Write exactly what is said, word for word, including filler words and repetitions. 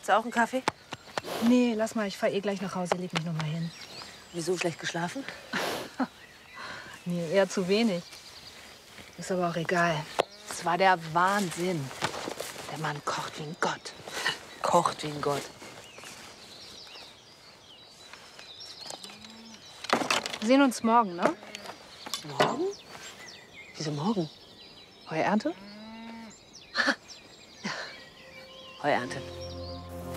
Willst du auch einen Kaffee? Nee, lass mal, ich fahr eh gleich nach Hause, leg mich noch mal hin. Wieso, schlecht geschlafen? Nee, eher zu wenig. Ist aber auch egal. Es war der Wahnsinn. Der Mann kocht wie ein Gott. Kocht wie ein Gott. Wir sehen uns morgen, ne? Morgen? Wieso morgen? Heuernte? Heuernte.